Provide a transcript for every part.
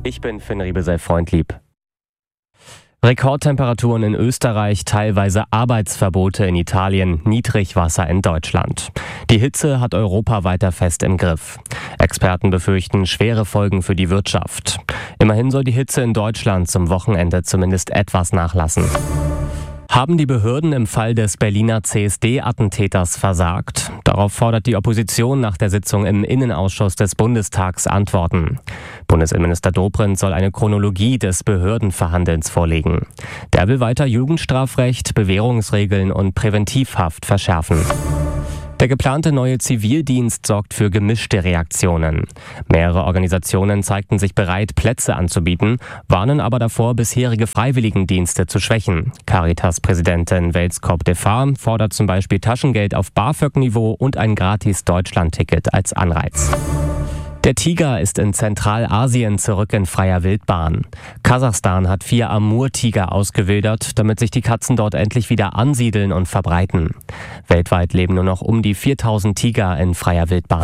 Ich bin Finn Riebesell-Freundlieb. Rekordtemperaturen in Österreich, teilweise Arbeitsverbote in Italien, Niedrigwasser in Deutschland. Die Hitze hat Europa weiter fest im Griff. Experten befürchten schwere Folgen für die Wirtschaft. Immerhin soll die Hitze in Deutschland zum Wochenende zumindest etwas nachlassen. Haben die Behörden im Fall des Berliner CSD-Attentäters versagt? Darauf fordert die Opposition nach der Sitzung im Innenausschuss des Bundestags Antworten. Bundesinnenminister Dobrindt soll eine Chronologie des Behördenverhandelns vorlegen. Der will weiter Jugendstrafrecht, Bewährungsregeln und Präventivhaft verschärfen. Der geplante neue Zivildienst sorgt für gemischte Reaktionen. Mehrere Organisationen zeigten sich bereit, Plätze anzubieten, warnen aber davor, bisherige Freiwilligendienste zu schwächen. Caritas-Präsidentin Welskop Defar fordert zum Beispiel Taschengeld auf BAföG-Niveau und ein gratis Deutschland-Ticket als Anreiz. Der Tiger ist in Zentralasien zurück in freier Wildbahn. Kasachstan hat 4 Amur-Tiger ausgewildert, damit sich die Katzen dort endlich wieder ansiedeln und verbreiten. Weltweit leben nur noch um die 4000 Tiger in freier Wildbahn.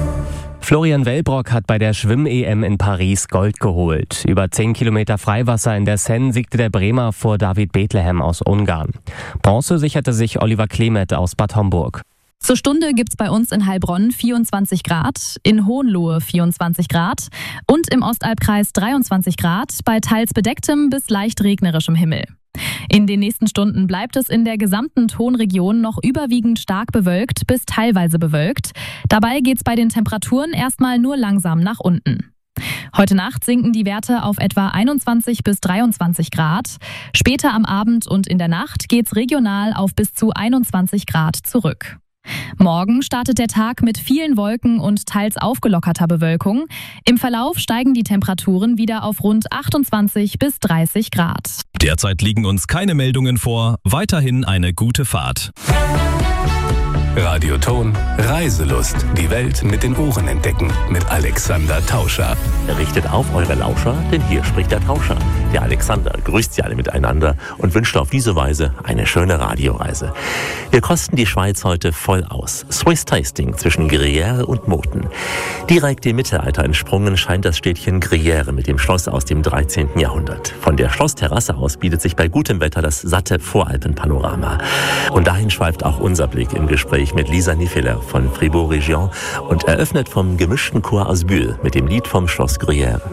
Florian Wellbrock hat bei der Schwimm-EM in Paris Gold geholt. Über 10 Kilometer Freiwasser in der Seine siegte der Bremer vor David Bethlehem aus Ungarn. Bronze sicherte sich Oliver Klemet aus Bad Homburg. Zur Stunde gibt's bei uns in Heilbronn 24 Grad, in Hohenlohe 24 Grad und im Ostalbkreis 23 Grad bei teils bedecktem bis leicht regnerischem Himmel. In den nächsten Stunden bleibt es in der gesamten Tonregion noch überwiegend stark bewölkt bis teilweise bewölkt. Dabei geht's bei den Temperaturen erstmal nur langsam nach unten. Heute Nacht sinken die Werte auf etwa 21 bis 23 Grad. Später am Abend und in der Nacht geht's regional auf bis zu 21 Grad zurück. Morgen startet der Tag mit vielen Wolken und teils aufgelockerter Bewölkung. Im Verlauf steigen die Temperaturen wieder auf rund 28 bis 30 Grad. Derzeit liegen uns keine Meldungen vor. Weiterhin eine gute Fahrt. Radioton Reiselust. Die Welt mit den Ohren entdecken. Mit Alexander Tauscher. Richtet auf eure Lauscher, denn hier spricht der Tauscher. Der Alexander grüßt sie alle miteinander und wünscht auf diese Weise eine schöne Radioreise. Wir kosten die Schweiz heute voll aus. Swiss Tasting zwischen Gruyère und Murten. Direkt im Mittelalter entsprungen scheint das Städtchen Gruyère mit dem Schloss aus dem 13. Jahrhundert. Von der Schlossterrasse aus bietet sich bei gutem Wetter das satte Voralpenpanorama. Und dahin schweift auch unser Blick im Gespräch mit Lisa Nifeler von Fribourg Region und eröffnet vom gemischten Chor aus Bühl mit dem Lied vom Schloss Gruyère.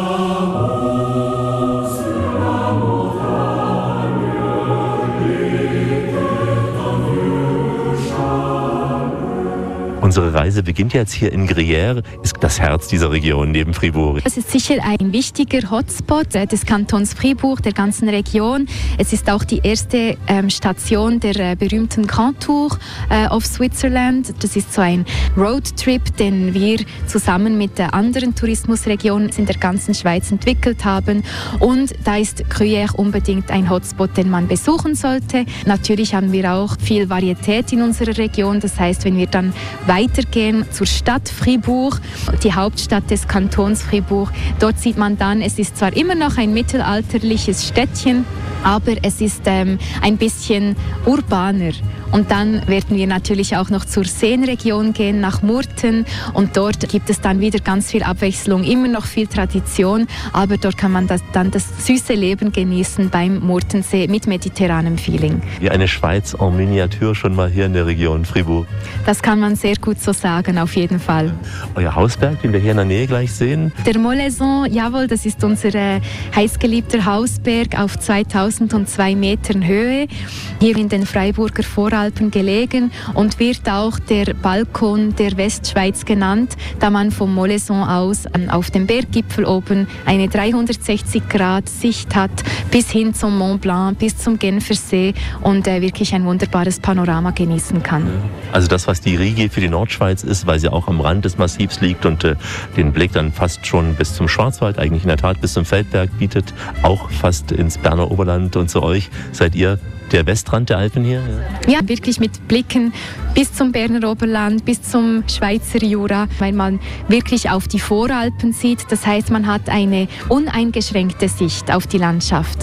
Unsere Reise beginnt jetzt hier in Gruyère, ist das Herz dieser Region neben Fribourg. Es ist sicher ein wichtiger Hotspot des Kantons Fribourg, der ganzen Region. Es ist auch die erste Station der berühmten Grand Tour of Switzerland. Das ist so ein Roadtrip, den wir zusammen mit anderen Tourismusregionen in der ganzen Schweiz entwickelt haben. Und da ist Gruyère unbedingt ein Hotspot, den man besuchen sollte. Natürlich haben wir auch viel Varietät in unserer Region. Das heißt, wenn wir dann weitergehen zur Stadt Fribourg, die Hauptstadt des Kantons Fribourg. Dort sieht man dann, es ist zwar immer noch ein mittelalterliches Städtchen, aber es ist ein bisschen urbaner. Und dann werden wir natürlich auch noch zur Seenregion gehen, nach Murten. Und dort gibt es dann wieder ganz viel Abwechslung, immer noch viel Tradition. Aber dort kann man dann das süße Leben genießen beim Murtensee mit mediterranem Feeling. Wie eine Schweiz en Miniatur schon mal hier in der Region Fribourg. Das kann man sehr gut so sagen, auf jeden Fall. Euer Hausberg, den wir hier in der Nähe gleich sehen? Der Molaison, jawohl, das ist unser heißgeliebter Hausberg auf 2002 Metern Höhe. Hier in den Freiburger Voralpen gelegen und wird auch der Balkon der Westschweiz genannt, da man vom Molaison aus auf dem Berggipfel oben eine 360-Grad-Sicht hat bis hin zum Mont Blanc, bis zum Genfersee und wirklich ein wunderbares Panorama genießen kann. Also das, was die Riege für die Nordschweiz ist, weil sie auch am Rand des Massivs liegt und den Blick dann fast schon bis zum Schwarzwald, eigentlich in der Tat bis zum Feldberg bietet, auch fast ins Berner Oberland und zu euch. Seid ihr der Westrand der Alpen hier? Ja, wirklich mit Blicken bis zum Berner Oberland, bis zum Schweizer Jura, weil man wirklich auf die Voralpen sieht. Das heißt, man hat eine uneingeschränkte Sicht auf die Landschaft.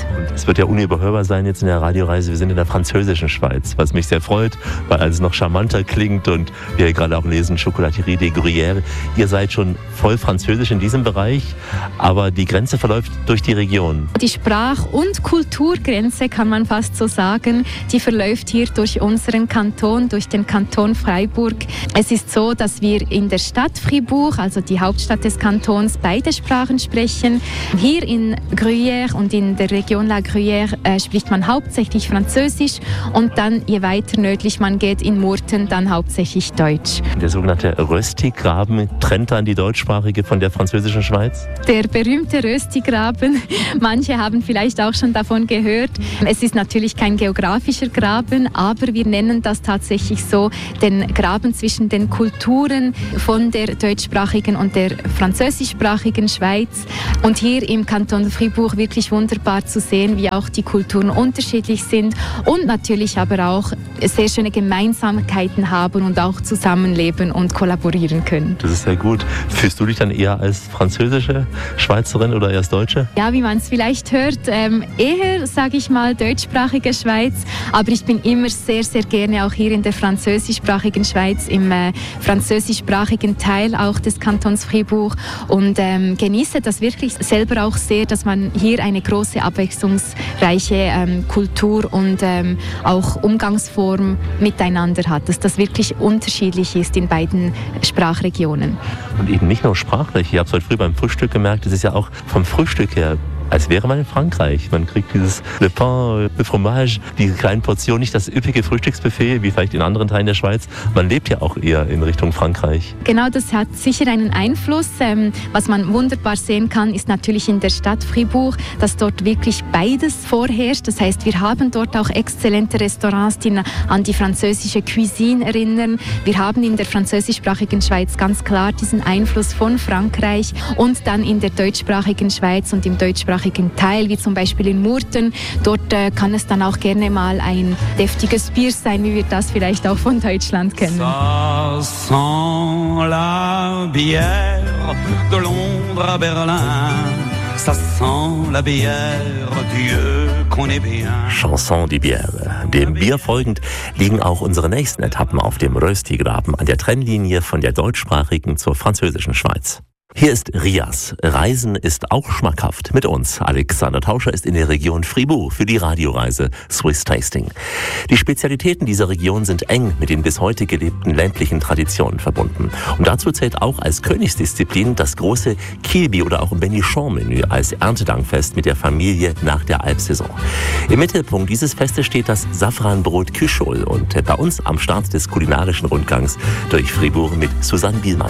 Es wird ja unüberhörbar sein jetzt in der Radioreise. Wir sind in der französischen Schweiz, was mich sehr freut, weil alles noch charmanter klingt und wir gerade auch lesen, Chocolaterie des Gruyères. Ihr seid schon voll französisch in diesem Bereich, aber die Grenze verläuft durch die Region. Die Sprach- und Kulturgrenze, kann man fast so sagen, die verläuft hier durch unseren Kanton, durch den Kanton Freiburg. Es ist so, dass wir in der Stadt Fribourg, also die Hauptstadt des Kantons, beide Sprachen sprechen. Hier in Gruyère und in der Region La Gruyère spricht man hauptsächlich Französisch und dann, je weiter nördlich man geht, in Murten, dann hauptsächlich Deutsch. Der sogenannte Röstigraben trennt dann die deutschsprachige von der französischen Schweiz? Der berühmte Röstigraben, manche haben vielleicht auch schon davon gehört. Es ist natürlich kein geografischer Graben, aber wir nennen das tatsächlich so, den Graben zwischen den Kulturen von der deutschsprachigen und der französischsprachigen Schweiz. Und hier im Kanton Fribourg wirklich wunderbar zu sehen, wie auch die Kulturen unterschiedlich sind und natürlich aber auch sehr schöne Gemeinsamkeiten haben und auch zusammenleben und kollaborieren können. Das ist sehr gut. Fühlst du dich dann eher als französische Schweizerin oder eher als Deutsche? Ja, wie man es vielleicht hört, eher, sage ich mal, deutschsprachige Schweiz, aber ich bin immer sehr, sehr gerne auch hier in der französischsprachigen Schweiz, im französischsprachigen Teil auch des Kantons Fribourg und genieße das wirklich selber auch sehr, dass man hier eine große abwechslungsreiche Kultur und auch Umgangsform miteinander hat, dass das wirklich unterschiedlich ist in beiden Sprachregionen. Und eben nicht nur sprachlich. Ich habe es heute früh beim Frühstück gemerkt, es ist ja auch vom Frühstück her, als wäre man in Frankreich. Man kriegt dieses Le Pain, Le Fromage, die kleinen Portionen, nicht das üppige Frühstücksbuffet, wie vielleicht in anderen Teilen der Schweiz. Man lebt ja auch eher in Richtung Frankreich. Genau, das hat sicher einen Einfluss. Was man wunderbar sehen kann, ist natürlich in der Stadt Fribourg, dass dort wirklich beides vorherrscht. Das heißt, wir haben dort auch exzellente Restaurants, die an die französische Cuisine erinnern. Wir haben in der französischsprachigen Schweiz ganz klar diesen Einfluss von Frankreich und dann in der deutschsprachigen Schweiz und im deutschsprachigen Teil, wie zum Beispiel in Murten. Dort kann es dann auch gerne mal ein deftiges Bier sein, wie wir das vielleicht auch von Deutschland kennen. Ça sent la bière de Londres à Berlin. Ça sent la bière, Dieu connaît bien. Chanson die Bière. Dem Bier folgend liegen auch unsere nächsten Etappen auf dem Röstigraben an der Trennlinie von der deutschsprachigen zur französischen Schweiz. Hier ist Rias. Reisen ist auch schmackhaft. Mit uns. Alexander Tauscher ist in der Region Fribourg für die Radioreise Swiss Tasting. Die Spezialitäten dieser Region sind eng mit den bis heute gelebten ländlichen Traditionen verbunden. Und dazu zählt auch als Königsdisziplin das große Kilby oder auch Benichon-Menü als Erntedankfest mit der Familie nach der Alpsaison. Im Mittelpunkt dieses Festes steht das Safranbrot Cuchol und bei uns am Start des kulinarischen Rundgangs durch Fribourg mit Susanne Bielmann.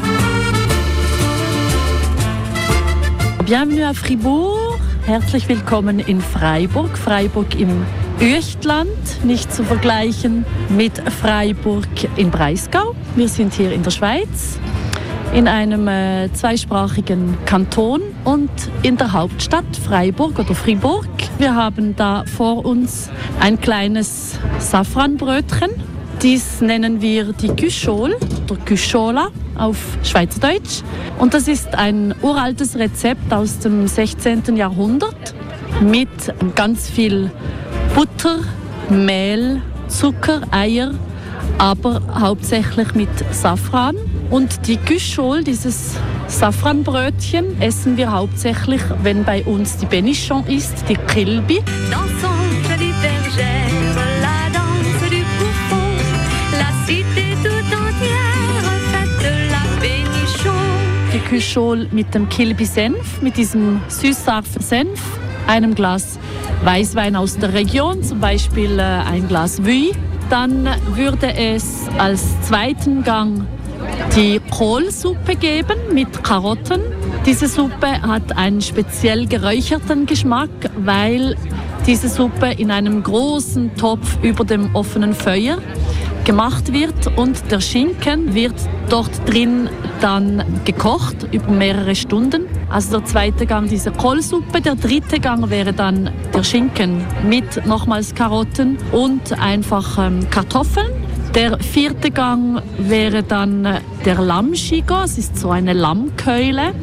Bienvenue à Fribourg, herzlich willkommen in Freiburg. Freiburg im Üechtland, nicht zu vergleichen mit Freiburg in Breisgau. Wir sind hier in der Schweiz, in einem zweisprachigen Kanton und in der Hauptstadt Freiburg oder Fribourg. Wir haben da vor uns ein kleines Safranbrötchen. Dies nennen wir die Cuchol oder Cuchola auf Schweizerdeutsch. Und das ist ein uraltes Rezept aus dem 16. Jahrhundert mit ganz viel Butter, Mehl, Zucker, Eier, aber hauptsächlich mit Safran. Und die Cuchol, dieses Safranbrötchen, essen wir hauptsächlich, wenn bei uns die Benichon ist, die Kilby. Die Cuchol mit dem Kilby-Senf, mit diesem süß-scharfen Senf, einem Glas Weißwein aus der Region, zum Beispiel ein Glas Vuy. Dann würde es als zweiten Gang die Kohlsuppe geben mit Karotten. Diese Suppe hat einen speziell geräucherten Geschmack, weil diese Suppe in einem großen Topf über dem offenen Feuer gemacht wird und der Schinken wird dort drin dann gekocht über mehrere Stunden. Also der zweite Gang diese Kohlsuppe, der dritte Gang wäre dann der Schinken mit nochmals Karotten und einfach Kartoffeln. Der vierte Gang wäre dann der Lammschigo, es ist so eine Lammkeule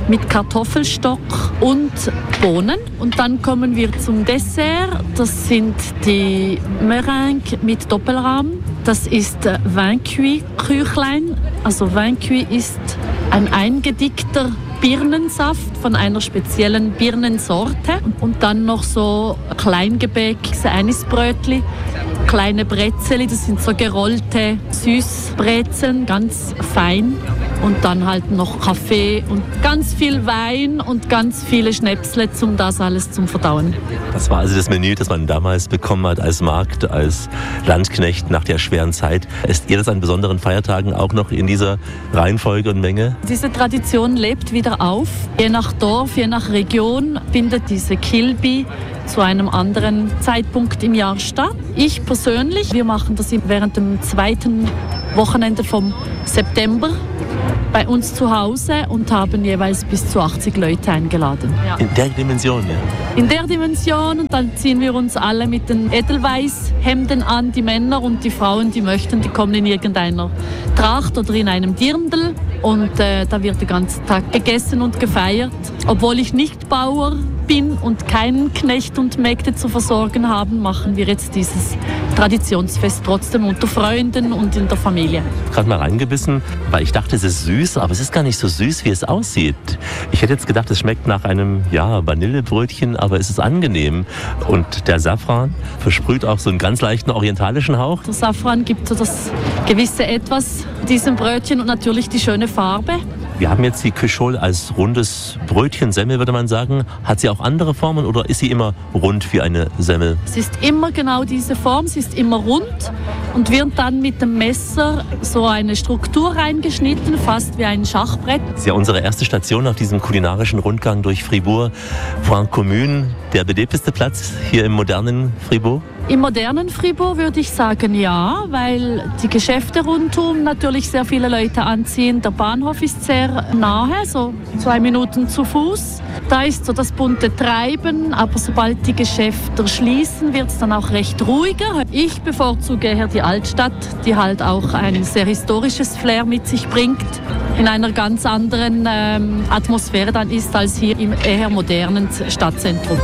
mit Kartoffelstock und Bohnen. Und dann kommen wir zum Dessert. Das sind die Meringues mit Doppelrahm. Das ist Vin cuit Küchlein. Also Vin cuit ist ein eingedickter Birnensaft von einer speziellen Birnensorte. Und dann noch so Kleingebäck, Anisbrötli, kleine Brezeli, das sind so gerollte Süßbrezeln, ganz fein. Und dann halt noch Kaffee und ganz viel Wein und ganz viele Schnäpsle, um das alles zum Verdauen. Das war also das Menü, das man damals bekommen hat als Magd, als Landknecht nach der schweren Zeit. Esst ihr das an besonderen Feiertagen auch noch in dieser Reihenfolge und Menge? Diese Tradition lebt wieder auf. Je nach Dorf, je nach Region findet diese Kilby zu einem anderen Zeitpunkt im Jahr statt. Ich persönlich, wir machen das während dem zweiten Wochenende vom September bei uns zu Hause und haben jeweils bis zu 80 Leute eingeladen. Ja. In der Dimension, ja? In der Dimension, und dann ziehen wir uns alle mit den Edelweißhemden an, die Männer und die Frauen, die möchten, die kommen in irgendeiner Tracht oder in einem Dirndl und da wird den ganzen Tag gegessen und gefeiert. Obwohl ich nicht Bauer bin und keinen Knecht und Mägde zu versorgen haben, machen wir jetzt dieses Traditionsfest trotzdem unter Freunden und in der Familie. Gerade mal reingebissen, weil ich dachte, es ist süß, aber es ist gar nicht so süß, wie es aussieht. Ich hätte jetzt gedacht, es schmeckt nach einem Vanillebrötchen, aber es ist angenehm. Und der Safran versprüht auch so einen ganz leichten orientalischen Hauch. Der Safran gibt so das gewisse Etwas diesem Brötchen und natürlich die schöne Farbe. Wir haben jetzt die Küchol als rundes Brötchen, Semmel würde man sagen. Hat sie auch andere Formen oder ist sie immer rund wie eine Semmel? Es ist immer genau diese Form, sie ist immer rund und wird dann mit dem Messer so eine Struktur reingeschnitten, fast wie ein Schachbrett. Das ist ja unsere erste Station auf diesem kulinarischen Rundgang durch Fribourg. Point Commune, der belebteste Platz hier im modernen Fribourg? Im modernen Fribourg würde ich sagen ja, weil die Geschäfte rundum natürlich sehr viele Leute anziehen. Der Bahnhof ist sehr nahe, so 2 Minuten zu Fuß. Da ist so das bunte Treiben, aber sobald die Geschäfte schließen, wird es dann auch recht ruhiger. Ich bevorzuge eher die Altstadt, die halt auch ein sehr historisches Flair mit sich bringt, in einer ganz anderen Atmosphäre dann ist als hier im eher modernen Stadtzentrum.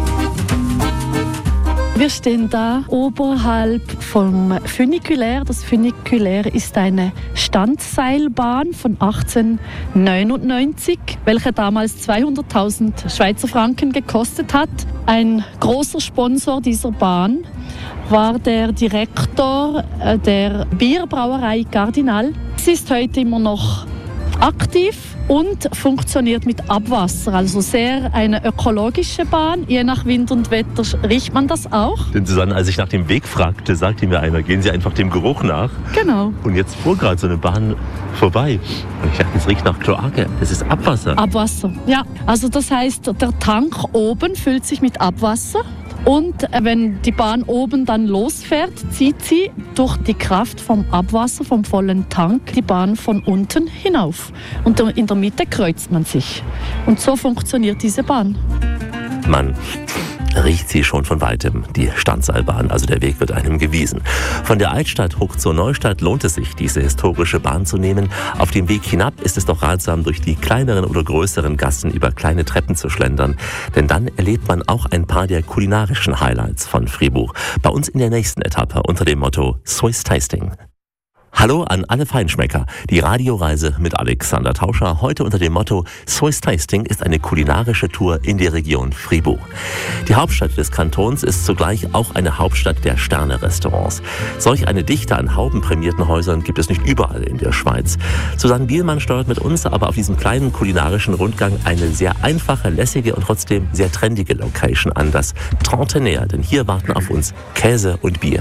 Wir stehen da oberhalb vom Funiculaire. Das Funiculaire ist eine Standseilbahn von 1899, welche damals 200.000 Schweizer Franken gekostet hat. Ein großer Sponsor dieser Bahn war der Direktor der Bierbrauerei Cardinal. Sie ist heute immer noch aktiv und funktioniert mit Abwasser, also sehr eine ökologische Bahn. Je nach Wind und Wetter riecht man das auch. Denn Susanne, als ich nach dem Weg fragte, sagte mir einer, gehen Sie einfach dem Geruch nach. Genau. Und jetzt fuhr gerade so eine Bahn vorbei. Und ich dachte, es riecht nach Kloake. Das ist Abwasser. Abwasser, ja. Also das heißt, der Tank oben füllt sich mit Abwasser. Und wenn die Bahn oben dann losfährt, zieht sie durch die Kraft vom Abwasser, vom vollen Tank, die Bahn von unten hinauf. Und in der Mitte kreuzt man sich. Und so funktioniert diese Bahn. Man riecht sie schon von weitem, die Standseilbahn, also der Weg wird einem gewiesen. Von der Altstadt hoch zur Neustadt lohnt es sich, diese historische Bahn zu nehmen. Auf dem Weg hinab ist es doch ratsam, durch die kleineren oder größeren Gassen über kleine Treppen zu schlendern, denn dann erlebt man auch ein paar der kulinarischen Highlights von Fribourg. Bei uns in der nächsten Etappe unter dem Motto Swiss Tasting. Hallo an alle Feinschmecker. Die Radioreise mit Alexander Tauscher. Heute unter dem Motto Swiss Tasting ist eine kulinarische Tour in die Region Fribourg. Die Hauptstadt des Kantons ist zugleich auch eine Hauptstadt der Sterne-Restaurants. Solch eine Dichte an haubenprämierten Häusern gibt es nicht überall in der Schweiz. Susanne Bielmann steuert mit uns aber auf diesem kleinen kulinarischen Rundgang eine sehr einfache, lässige und trotzdem sehr trendige Location an, das Trentenaire. Denn hier warten auf uns Käse und Bier.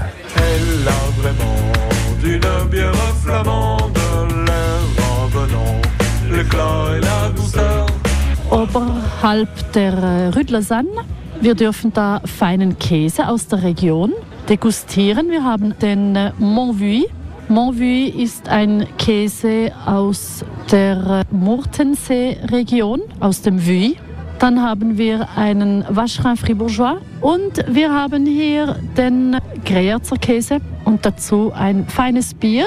Une bière flamande, l'air revenant, l'éclat et la douceur. Oberhalb der Rue de Lausanne. Wir dürfen da feinen Käse aus der Region degustieren. Wir haben den Montvue. Montvue ist ein Käse aus der Murtensee-Region, aus dem Vue. Dann haben wir einen Vacherin Fribourgeois und wir haben hier den Greyerzer Käse und dazu ein feines Bier.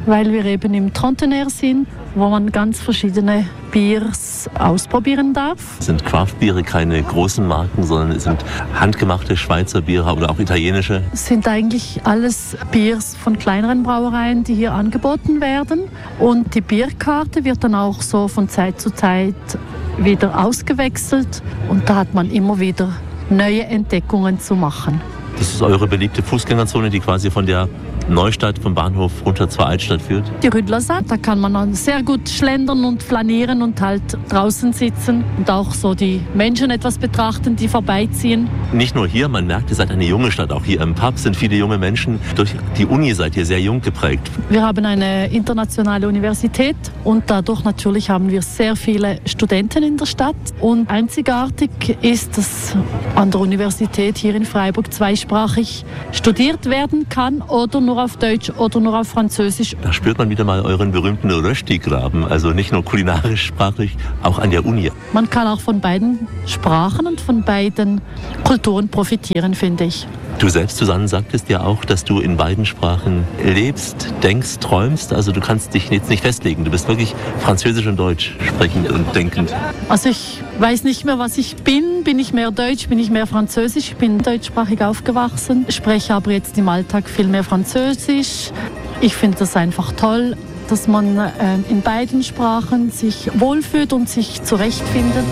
weil wir eben im Trentenaire sind, wo man ganz verschiedene Biers ausprobieren darf. Es sind Craft-Biere, keine großen Marken, sondern es sind handgemachte Schweizer Biere oder auch italienische. Es sind eigentlich alles Biers von kleineren Brauereien, die hier angeboten werden. Und die Bierkarte wird dann auch so von Zeit zu Zeit wieder ausgewechselt. Und da hat man immer wieder neue Entdeckungen zu machen. Das ist eure beliebte Fußgängerzone, die quasi von der Neustadt, vom Bahnhof runter zur Altstadt führt? Die Rue de la Salle, da kann man dann sehr gut schlendern und flanieren und halt draußen sitzen und auch so die Menschen etwas betrachten, die vorbeiziehen. Nicht nur hier, man merkt, ihr seid eine junge Stadt. Auch hier im Pub sind viele junge Menschen. Durch die Uni seid ihr sehr jung geprägt. Wir haben eine internationale Universität und dadurch natürlich haben wir sehr viele Studenten in der Stadt. Und einzigartig ist, dass an der Universität hier in Freiburg zweisprachig studiert werden kann oder nur auf Deutsch oder nur auf Französisch. Da spürt man wieder mal euren berühmten Rösti-Graben, also nicht nur kulinarisch sprachlich, auch an der Uni. Man kann auch von beiden Sprachen und von beiden Kulturen profitieren, finde ich. Du selbst, Susanne, sagtest ja auch, dass du in beiden Sprachen lebst, denkst, träumst. Also du kannst dich jetzt nicht festlegen. Du bist wirklich Französisch und Deutsch sprechend und denkend. Also ich weiß nicht mehr, was ich bin. Bin ich mehr Deutsch, bin ich mehr Französisch? Ich bin deutschsprachig aufgewachsen, spreche aber jetzt im Alltag viel mehr Französisch. Ich finde das einfach toll, dass man in beiden Sprachen sich wohlfühlt und sich zurechtfindet.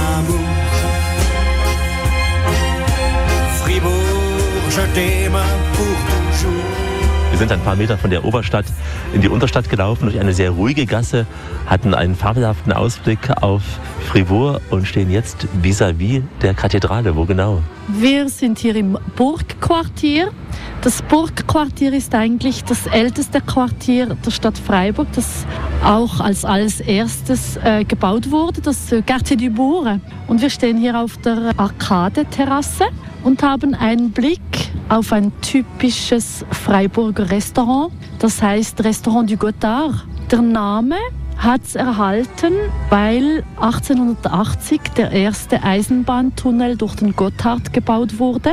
Wir sind ein paar Meter von der Oberstadt in die Unterstadt gelaufen, durch eine sehr ruhige Gasse, hatten einen fabelhaften Ausblick auf Fribourg und stehen jetzt vis-à-vis der Kathedrale. Wo genau? Wir sind hier im Burgquartier. Das Burgquartier ist eigentlich das älteste Quartier der Stadt Freiburg, das auch als erstes gebaut wurde, das Quartier du Bourg. Und wir stehen hier auf der Arcade-Terrasse und haben einen Blick auf ein typisches Freiburger Restaurant, das heißt Restaurant du Gothard. Der Name hat es erhalten, weil 1880 der erste Eisenbahntunnel durch den Gotthard gebaut wurde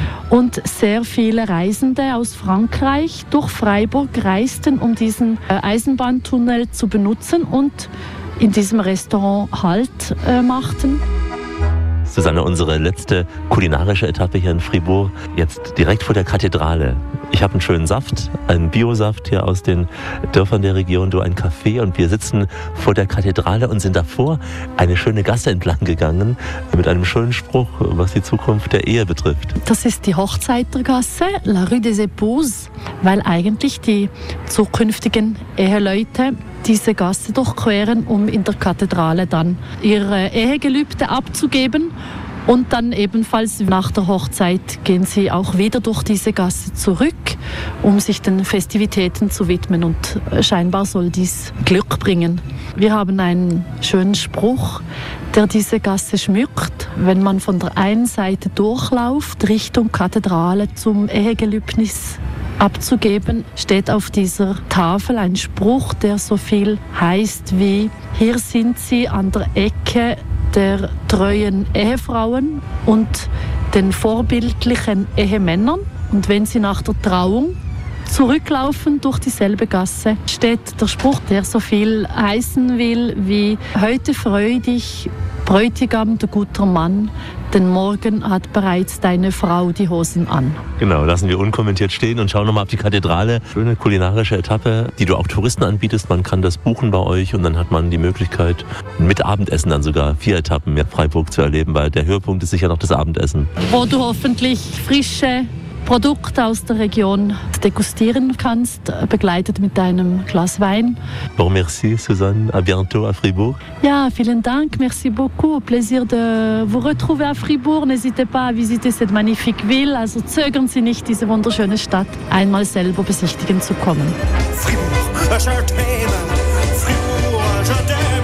und sehr viele Reisende aus Frankreich durch Freiburg reisten, um diesen Eisenbahntunnel zu benutzen und in diesem Restaurant Halt machten. Susanne, unsere letzte kulinarische Etappe hier in Fribourg, jetzt direkt vor der Kathedrale. Ich habe einen schönen Saft, einen Biosaft hier aus den Dörfern der Region, du ein Café und wir sitzen vor der Kathedrale und sind davor eine schöne Gasse entlang gegangen mit einem schönen Spruch, was die Zukunft der Ehe betrifft. Das ist die Hochzeitergasse, La Rue des Épouses, weil eigentlich die zukünftigen Eheleute diese Gasse durchqueren, um in der Kathedrale dann ihre Ehegelübde abzugeben. Und dann ebenfalls nach der Hochzeit gehen sie auch wieder durch diese Gasse zurück, um sich den Festivitäten zu widmen. Und scheinbar soll dies Glück bringen. Wir haben einen schönen Spruch, der diese Gasse schmückt. Wenn man von der einen Seite durchläuft, Richtung Kathedrale zum Ehegelübnis abzugeben, steht auf dieser Tafel ein Spruch, der so viel heißt wie: Hier sind sie an der Ecke der treuen Ehefrauen und den vorbildlichen Ehemännern. Und wenn sie nach der Trauung zurücklaufen durch dieselbe Gasse, steht der Spruch, der so viel heißen will wie: Heute freu dich, Bräutigam, der guter Mann, denn morgen hat bereits deine Frau die Hosen an. Genau, lassen wir unkommentiert stehen und schauen nochmal auf die Kathedrale. Schöne kulinarische Etappe, die du auch Touristen anbietest. Man kann das buchen bei euch und dann hat man die Möglichkeit, mit Abendessen dann sogar 4 Etappen mehr Freiburg zu erleben, weil der Höhepunkt ist sicher noch das Abendessen. Wo du hoffentlich frische Produkte aus der Region degustieren kannst, begleitet mit einem Glas Wein. Bon, merci Susanne, à bientôt à Fribourg. Ja, vielen Dank, merci beaucoup. Au plaisir de vous retrouver à Fribourg. N'hésitez pas à visiter cette magnifique ville. Also zögern Sie nicht, diese wunderschöne Stadt einmal selber besichtigen zu kommen. Fribourg, je t'aime. Fribourg, je t'aime.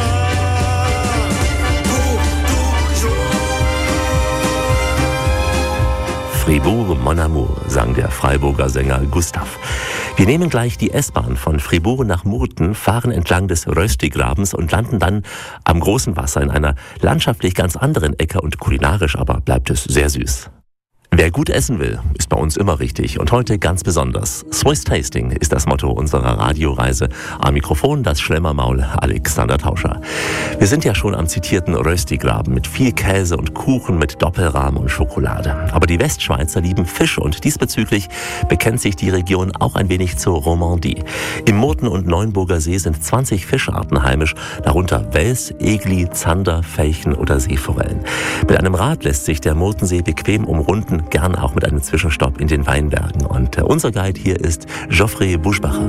Fribourg, mon amour, sang der Freiburger Sänger Gustav. Wir nehmen gleich die S-Bahn von Fribourg nach Murten, fahren entlang des Rösti-Grabens und landen dann am Großen Wasser in einer landschaftlich ganz anderen Ecke und kulinarisch aber bleibt es sehr süß. Wer gut essen will, ist bei uns immer richtig und heute ganz besonders. Swiss Tasting ist das Motto unserer Radioreise. Am Mikrofon das Schlemmermaul Alexander Tauscher. Wir sind ja schon am zitierten Röstigraben mit viel Käse und Kuchen mit Doppelrahm und Schokolade. Aber die Westschweizer lieben Fisch und diesbezüglich bekennt sich die Region auch ein wenig zur Romandie. Im Murten- und Neuenburger See sind 20 Fischarten heimisch, darunter Wels, Egli, Zander, Felchen oder Seeforellen. Mit einem Rad lässt sich der Murtensee bequem umrunden, gern auch mit einem Zwischenstopp in den Weinbergen. Und unser Guide hier ist Geoffrey Buschbacher.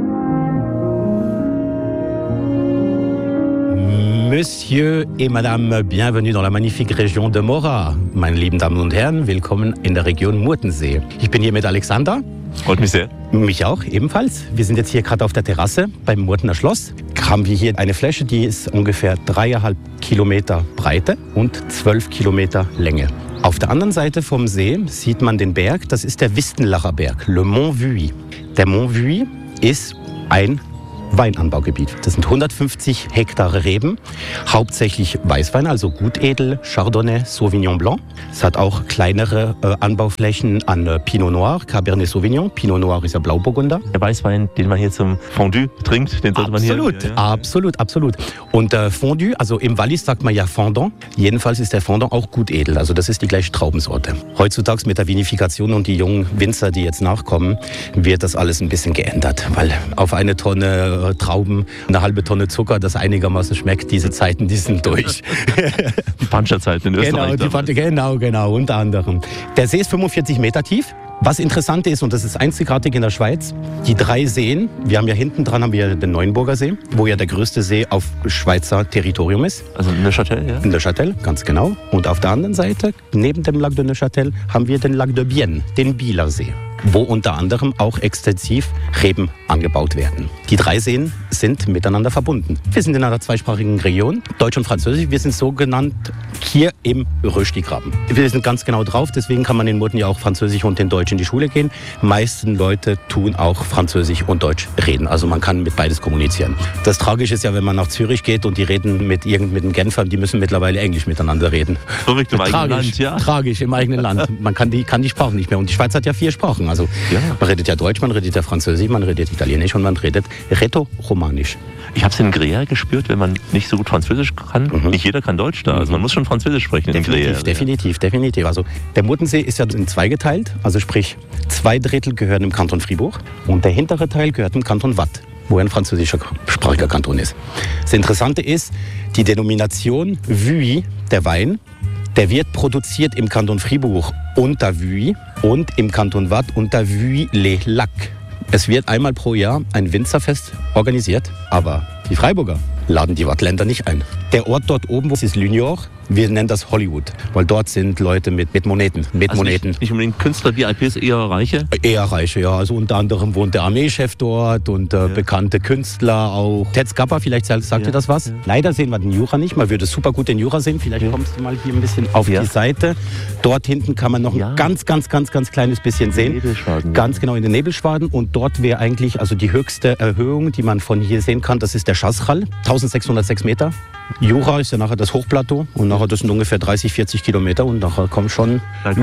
Monsieur et Madame, bienvenue dans la magnifique Region de Mora. Meine lieben Damen und Herren, willkommen in der Region Murtensee. Ich bin hier mit Alexander. Freut mich sehr. Mich auch, ebenfalls. Wir sind jetzt hier gerade auf der Terrasse beim Murtener Schloss. Haben wir hier eine Fläche, die ist ungefähr 3,5 Kilometer Breite und 12 Kilometer Länge. Auf der anderen Seite vom See sieht man den Berg, das ist der Wistenlacher Berg, Le Mont Vuy. Der Mont Vuy ist ein Weinanbaugebiet. Das sind 150 Hektare Reben, hauptsächlich Weißwein, also Gutedel, Chardonnay, Sauvignon Blanc. Es hat auch kleinere Anbauflächen an Pinot Noir, Cabernet Sauvignon. Pinot Noir ist ja Blauburgunder. Der Weißwein, den man hier zum Fondue trinkt, den sollte man hier... Absolut. Und Fondue, also im Wallis sagt man ja Fondant. Jedenfalls ist der Fondant auch Gutedel, also das ist die gleiche Traubensorte. Heutzutage mit der Vinifikation und die jungen Winzer, die jetzt nachkommen, wird das alles ein bisschen geändert, weil auf eine Tonne Trauben, eine halbe Tonne Zucker, das einigermaßen schmeckt. Diese Zeiten, die sind durch. Die Puncherzeiten in Österreich. Genau, unter anderem. Der See ist 45 Meter tief. Was interessant ist, und das ist einzigartig in der Schweiz, die 3 Seen, wir haben ja hinten dran den Neuenburger See, wo ja der größte See auf Schweizer Territorium ist. Also Neuchâtel, ja? Neuchâtel, ganz genau. Und auf der anderen Seite, neben dem Lac de Neuchâtel, haben wir den Lac de Bienne, den Bieler See, wo unter anderem auch extensiv Reben angebaut werden. Die 3 Seen sind miteinander verbunden. Wir sind in einer zweisprachigen Region, Deutsch und Französisch. Wir sind so genannt hier im Röstigraben. Wir sind ganz genau drauf, deswegen kann man in Murten ja auch Französisch und in Deutsch in die Schule gehen. Die meisten Leute tun auch Französisch und Deutsch reden, also man kann mit beides kommunizieren. Das Tragische ist ja, wenn man nach Zürich geht und die reden mit den Genfern, die müssen mittlerweile Englisch miteinander reden. Verrückt im eigenen Land, ja? Tragisch im eigenen Land. Man kann die Sprache nicht mehr. Und die Schweiz hat ja 4 Sprachen. Also man redet ja Deutsch, man redet ja Französisch, man redet Italienisch und man redet Rätoromanisch. Ich habe es in Grea gespürt, wenn man nicht so gut Französisch kann. Nicht jeder kann Deutsch da. Also man muss schon Französisch sprechen in Grea. Definitiv. Also der Murtensee ist ja in 2 geteilt. Also sprich, 2 Drittel gehören im Kanton Fribourg und der hintere Teil gehört im Kanton Waadt, wo ein französischer sprachiger Kanton ist. Das Interessante ist, die Denomination Vuy, der Wein, der wird produziert im Kanton Fribourg unter Vuy und im Kanton Waadt unter Vuy-les-Lacs. Es wird einmal pro Jahr ein Winzerfest organisiert, aber die Freiburger laden die Wattländer nicht ein. Der Ort dort oben ist Lunior. Wir nennen das Hollywood, weil dort sind Leute mit Moneten. Also nicht unbedingt Künstler, VIPs, eher Reiche? Eher Reiche, ja. Also unter anderem wohnt der Armeechef dort und bekannte Künstler auch. Ted Scappa, vielleicht sagt ihr das was? Ja. Leider sehen wir den Jura nicht. Man würde super gut den Jura sehen. Vielleicht kommst du mal hier ein bisschen auf die Seite. Dort hinten kann man noch ein ganz kleines bisschen sehen. Ganz genau in den Nebelschwaden. Und dort wäre eigentlich also die höchste Erhöhung, die man von hier sehen kann, das ist der Chasseral, 1606 Meter. Jura ist ja nachher das Hochplateau und nachher das sind ungefähr 30-40 Kilometer und nachher kommt schon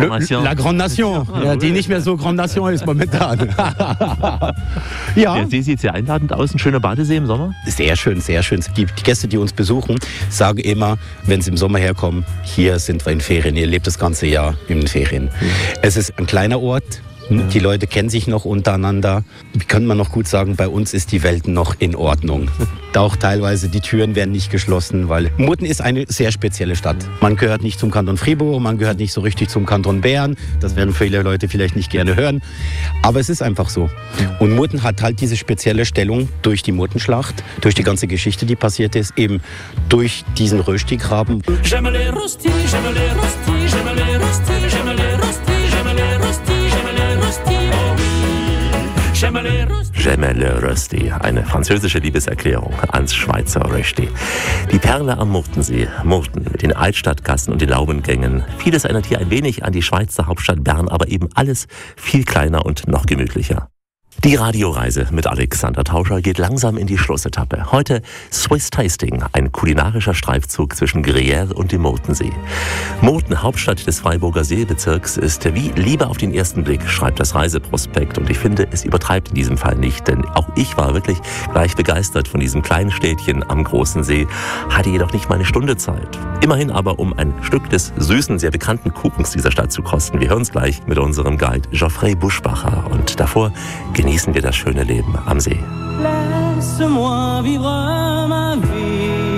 La Grande Nation, die nicht mehr so Grande Nation ist momentan. Der See sieht sehr einladend aus, ein schöner Badesee im Sommer? Sehr schön. Die Gäste, die uns besuchen, sagen immer, wenn sie im Sommer herkommen, hier sind wir in Ferien, ihr lebt das ganze Jahr in den Ferien. Es ist ein kleiner Ort. Die Leute kennen sich noch untereinander. Wie kann man noch gut sagen, bei uns ist die Welt noch in Ordnung. Auch teilweise die Türen werden nicht geschlossen, weil Murten ist eine sehr spezielle Stadt. Man gehört nicht zum Kanton Fribourg, man gehört nicht so richtig zum Kanton Bern. Das werden viele Leute vielleicht nicht gerne hören. Aber es ist einfach so. Und Murten hat halt diese spezielle Stellung durch die Murtenschlacht, durch die ganze Geschichte, die passiert ist, eben durch diesen Röstigraben. J'aime les rostis, j'aime les rostis, j'aime les rostis, j'aime les rostis, j'aime les rostis, j'aime les rostis. J'aime le Rösti, eine französische Liebeserklärung ans Schweizer Rösti. Die Perle am Murtensee, Murten mit den Altstadtgassen und den Laubengängen. Vieles erinnert hier ein wenig an die Schweizer Hauptstadt Bern, aber eben alles viel kleiner und noch gemütlicher. Die Radioreise mit Alexander Tauscher geht langsam in die Schlussetappe. Heute Swiss Tasting, ein kulinarischer Streifzug zwischen Gruyère und dem Murtensee. Murten, Hauptstadt des Freiburger Seebezirks, ist wie Liebe auf den ersten Blick, schreibt das Reiseprospekt. Und ich finde, es übertreibt in diesem Fall nicht, denn auch ich war wirklich gleich begeistert von diesem kleinen Städtchen am großen See, hatte jedoch nicht mal eine Stunde Zeit. Immerhin aber, um ein Stück des süßen, sehr bekannten Kuchens dieser Stadt zu kosten. Wir hören es gleich mit unserem Guide Geoffrey Buschbacher. Und davor genießen wir das schöne Leben am See. Laisse-moi vivre ma vie.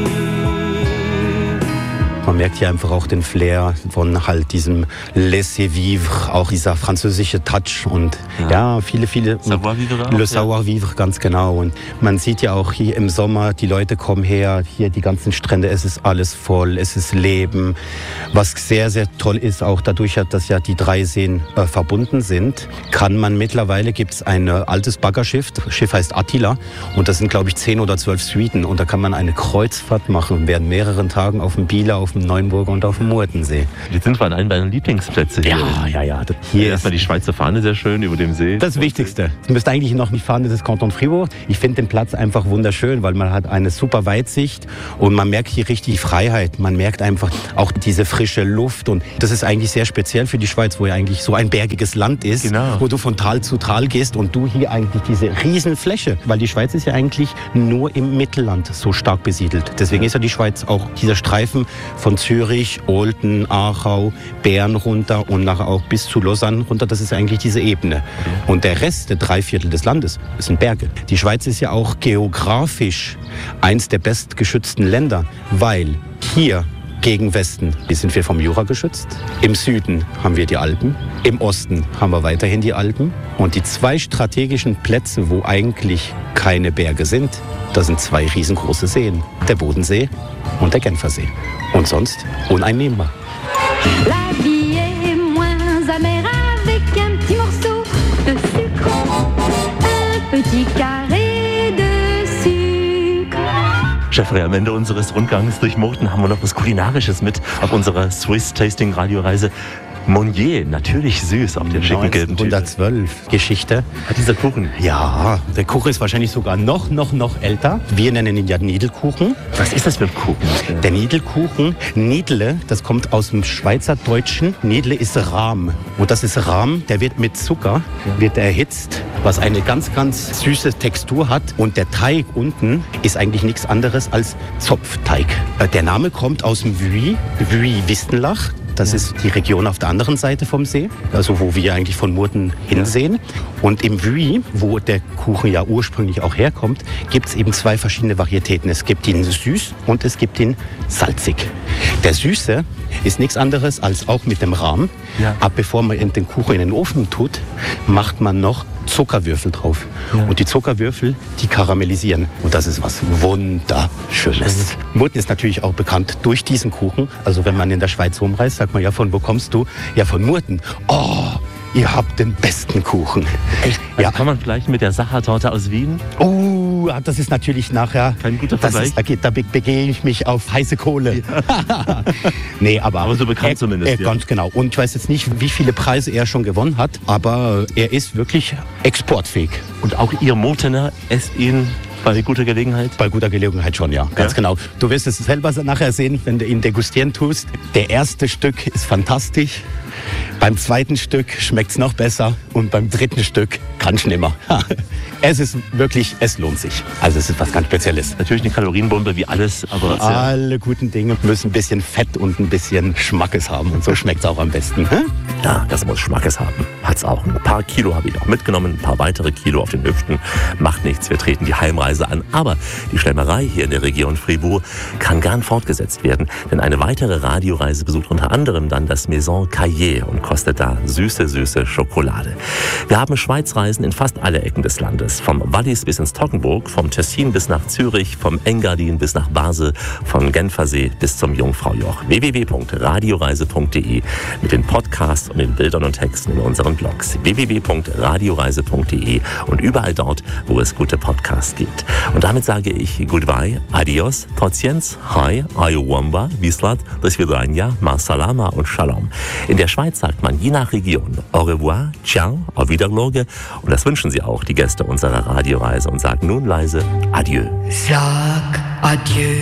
Man merkt hier einfach auch den Flair von halt diesem Laissez-vivre, auch dieser französische Touch und ja viele Savoir-vivre. Le Savoir-vivre, ganz genau. Und man sieht ja auch hier im Sommer, die Leute kommen her, hier die ganzen Strände, es ist alles voll, es ist Leben. Was sehr, sehr toll ist, auch dadurch, dass ja die 3 Seen verbunden sind, kann man mittlerweile, gibt es ein altes Baggerschiff, das Schiff heißt Attila und das sind, glaube ich, 10 oder 12 Suiten und da kann man eine Kreuzfahrt machen während mehreren Tagen auf dem Bieler, auf dem Neuenburger und auf dem Murtensee. Jetzt sind wir an einem meiner Lieblingsplätze hier. Ja. Hier erstmal die Schweizer Fahne sehr schön über dem See. Das Wichtigste. Es müsste eigentlich noch die Fahne des Kanton Fribourg. Ich finde den Platz einfach wunderschön, weil man hat eine super Weitsicht und man merkt hier richtig Freiheit. Man merkt einfach auch diese frische Luft und das ist eigentlich sehr speziell für die Schweiz, wo ja eigentlich so ein bergiges Land ist, genau, wo du von Tal zu Tal gehst und du hier eigentlich diese Riesenfläche, weil die Schweiz ist ja eigentlich nur im Mittelland so stark besiedelt. Deswegen ist ja die Schweiz auch dieser Streifen von Zürich, Olten, Aarau, Bern runter und nachher auch bis zu Lausanne runter. Das ist eigentlich diese Ebene. Und der Rest, der 3/4 des Landes, das sind Berge. Die Schweiz ist ja auch geografisch eins der bestgeschützten Länder, weil hier gegen Westen sind wir vom Jura geschützt. Im Süden haben wir die Alpen. Im Osten haben wir weiterhin die Alpen. Und die 2 strategischen Plätze, wo eigentlich keine Berge sind, das sind 2 riesengroße Seen. Der Bodensee und der Genfersee. Und sonst uneinnehmbar. La vie est moins amère avec un petit morceau de sucre, un petit carré de sucre. Geoffrey, am Ende unseres Rundgangs durch Murten haben wir noch was Kulinarisches mit auf unserer Swiss Tasting Radioreise. Monnier, natürlich süß auf der schicken gelben Tüte. 1912 Geschichte. Hat dieser Kuchen? Ja, der Kuchen ist wahrscheinlich sogar noch älter. Wir nennen ihn ja Niedelkuchen. Was ist das für ein Kuchen? Der Niedelkuchen, Niedle, das kommt aus dem Schweizerdeutschen. Niedle ist Rahm. Und das ist Rahm, der wird mit Zucker, wird erhitzt, was eine ganz, ganz süße Textur hat. Und der Teig unten ist eigentlich nichts anderes als Zopfteig. Der Name kommt aus dem Vuy-Wistenlach. Das ist die Region auf der anderen Seite vom See, also wo wir eigentlich von Murten hinsehen. Und im Vuy, wo der Kuchen ja ursprünglich auch herkommt, gibt es eben 2 verschiedene Varietäten. Es gibt ihn süß und es gibt ihn salzig. Der Süße ist nichts anderes als auch mit dem Rahm. Ja. Aber bevor man den Kuchen in den Ofen tut, macht man noch Zuckerwürfel drauf. Ja. Und die Zuckerwürfel, die karamellisieren. Und das ist was Wunderschönes. Murten ist natürlich auch bekannt durch diesen Kuchen. Also wenn man in der Schweiz rumreist, sagt man ja, von wo kommst du? Ja, von Murten. Oh, ihr habt den besten Kuchen. Echt? Also ja. Kann man vielleicht mit der Sachertorte aus Wien? Oh, das ist natürlich nachher... Kein guter Vergleich? Da begehe ich mich auf heiße Kohle. Ja. Nee, aber so bekannt zumindest. Ganz genau. Und ich weiß jetzt nicht, wie viele Preise er schon gewonnen hat, aber er ist wirklich exportfähig. Und auch ihr Murtener esst ihn bei guter Gelegenheit? Bei guter Gelegenheit schon, ja. Ganz genau. Du wirst es selber nachher sehen, wenn du ihn degustieren tust. Der erste Stück ist fantastisch. Beim zweiten Stück schmeckt es noch besser und beim dritten Stück kann es nimmer. Es ist wirklich, es lohnt sich. Also es ist was ganz Spezielles. Natürlich eine Kalorienbombe wie alles, aber... Alle guten Dinge müssen ein bisschen Fett und ein bisschen Schmackes haben und so schmeckt es auch am besten. Ja, das muss Schmackes haben. Hat's auch. Ein paar Kilo habe ich auch mitgenommen, ein paar weitere Kilo auf den Hüften. Macht nichts, wir treten die Heimreise an. Aber die Schlemmerei hier in der Region Fribourg kann gern fortgesetzt werden, denn eine weitere Radioreise besucht unter anderem dann das Maison Caillé und kostet da süße, süße Schokolade. Wir haben Schweizreisen in fast alle Ecken des Landes. Vom Wallis bis ins Toggenburg, vom Tessin bis nach Zürich, vom Engadin bis nach Basel, vom Genfersee bis zum Jungfraujoch. www.radioreise.de mit den Podcasts und den Bildern und Texten in unseren Blogs. www.radioreise.de und überall dort, wo es gute Podcasts gibt. Und damit sage ich Goodbye, Adios, Totsiens, Hi, Ayuwamba, Wislat, do Svidania, Ma Salama und Shalom. In der Schweiz sagt man je nach Region Au revoir, Ciao, Auf Wiederloge Und das wünschen sie auch, die Gäste unserer Radioreise, und sagen nun leise Adieu. Sag Adieu,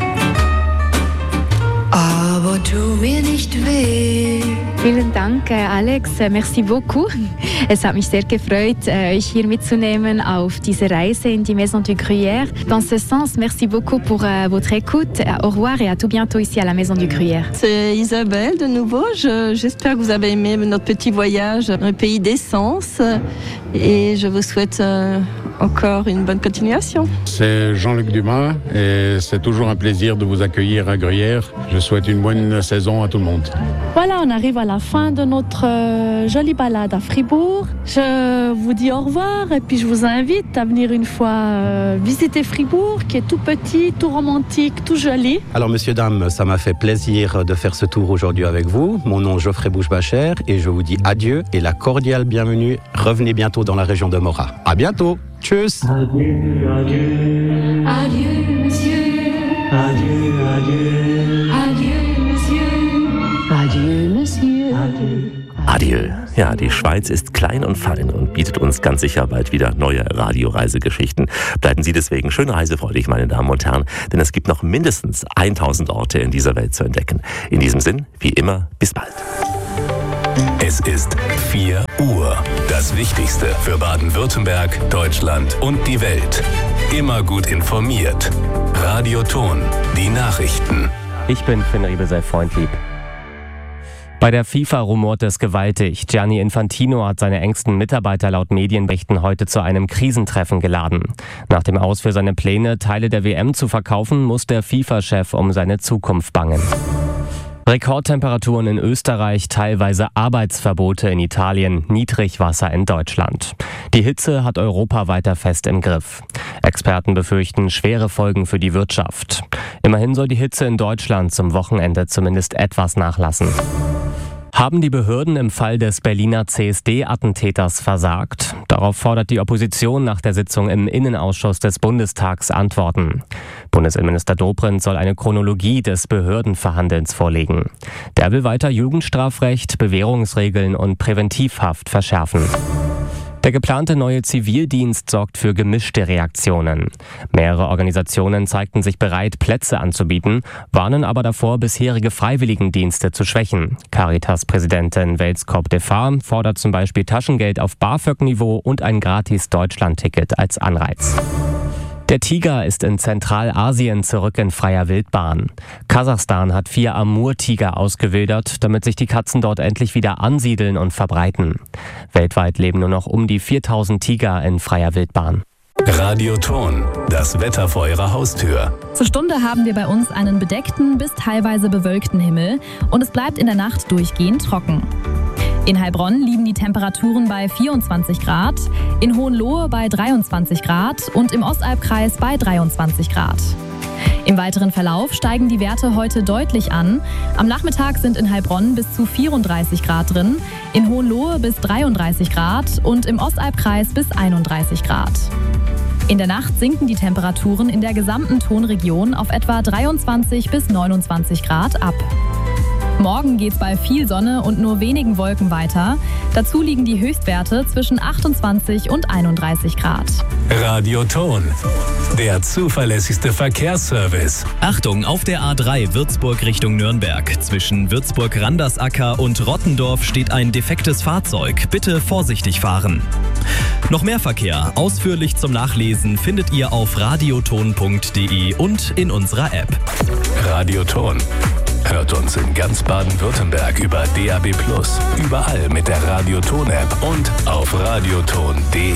aber tu mir nicht weh. Vielen Dank, Alex. Merci beaucoup. Es hat mich sehr gefreut, euch hier mitzunehmen auf diese Reise in die Maison du Gruyère. Dans ce sens, merci beaucoup pour votre écoute. Au revoir et à tout bientôt ici à la Maison du Gruyère. C'est Isabelle de nouveau. J'espère que vous avez aimé notre petit voyage dans le pays d'essence et je vous souhaite encore une bonne continuation. C'est Jean-Luc Dumas et c'est toujours un plaisir de vous accueillir à Gruyère. Je souhaite une bonne saison à tout le monde. Voilà, on arrive à la fin de notre jolie balade à Fribourg. Je vous dis au revoir et puis je vous invite à venir une fois visiter Fribourg, qui est tout petit, tout romantique, tout joli. Alors, messieurs, dames, ça m'a fait plaisir de faire ce tour aujourd'hui avec vous. Mon nom est Geoffrey Bouche-Bacher et je vous dis adieu et la cordiale bienvenue. Revenez bientôt dans la région de Mora. À bientôt. Tschüss. Adieu, adieu. Adieu, monsieur. Adieu, adieu. Adieu, monsieur. Adieu, monsieur. Adieu. Adieu. Ja, die Schweiz ist klein und fein und bietet uns ganz sicher bald wieder neue Radioreisegeschichten. Bleiben Sie deswegen schön reisefreudig, meine Damen und Herren, denn es gibt noch mindestens 1000 Orte in dieser Welt zu entdecken. In diesem Sinn, wie immer, bis bald. Es ist 4 Uhr. Das Wichtigste für Baden-Württemberg, Deutschland und die Welt. Immer gut informiert. Radio Ton, die Nachrichten. Ich bin Finn Riebesell, Freundlieb. Bei der FIFA rumort es gewaltig. Gianni Infantino hat seine engsten Mitarbeiter laut Medienberichten heute zu einem Krisentreffen geladen. Nach dem Aus für seine Pläne, Teile der WM zu verkaufen, muss der FIFA-Chef um seine Zukunft bangen. Rekordtemperaturen in Österreich, teilweise Arbeitsverbote in Italien, Niedrigwasser in Deutschland. Die Hitze hat Europa weiter fest im Griff. Experten befürchten schwere Folgen für die Wirtschaft. Immerhin soll die Hitze in Deutschland zum Wochenende zumindest etwas nachlassen. Haben die Behörden im Fall des Berliner CSD-Attentäters versagt? Darauf fordert die Opposition nach der Sitzung im Innenausschuss des Bundestags Antworten. Bundesinnenminister Dobrindt soll eine Chronologie des Behördenverhandelns vorlegen. Der will weiter Jugendstrafrecht, Bewährungsregeln und Präventivhaft verschärfen. Der geplante neue Zivildienst sorgt für gemischte Reaktionen. Mehrere Organisationen zeigten sich bereit, Plätze anzubieten, warnen aber davor, bisherige Freiwilligendienste zu schwächen. Caritas-Präsidentin Welskop Defar fordert zum Beispiel Taschengeld auf BAföG-Niveau und ein gratis Deutschland-Ticket als Anreiz. Der Tiger ist in Zentralasien zurück in freier Wildbahn. Kasachstan hat 4 Amur-Tiger ausgewildert, damit sich die Katzen dort endlich wieder ansiedeln und verbreiten. Weltweit leben nur noch um die 4000 Tiger in freier Wildbahn. Radio Ton, das Wetter vor Ihrer Haustür. Zur Stunde haben wir bei uns einen bedeckten bis teilweise bewölkten Himmel und es bleibt in der Nacht durchgehend trocken. In Heilbronn liegen die Temperaturen bei 24 Grad, in Hohenlohe bei 23 Grad und im Ostalbkreis bei 23 Grad. Im weiteren Verlauf steigen die Werte heute deutlich an. Am Nachmittag sind in Heilbronn bis zu 34 Grad drin, in Hohenlohe bis 33 Grad und im Ostalbkreis bis 31 Grad. In der Nacht sinken die Temperaturen in der gesamten Tonregion auf etwa 23 bis 29 Grad ab. Morgen geht's bei viel Sonne und nur wenigen Wolken weiter. Dazu liegen die Höchstwerte zwischen 28 und 31 Grad. Radio Ton, der zuverlässigste Verkehrsservice. Achtung, auf der A3 Würzburg Richtung Nürnberg. Zwischen Würzburg-Randersacker und Rottendorf steht ein defektes Fahrzeug. Bitte vorsichtig fahren. Noch mehr Verkehr, ausführlich zum Nachlesen, findet ihr auf radioton.de und in unserer App. Radio Ton. Hört uns in ganz Baden-Württemberg über DAB+, überall mit der Radio Ton App und auf radioton.de.